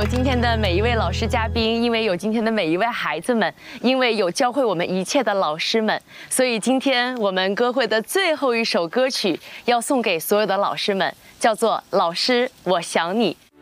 有今天的每一位老师嘉宾，因为有今天的每一位孩子们，因为有教会我们一切的老师们，所以今天我们歌会的最后一首歌曲要送给所有的老师们，叫做《老师，我想你》。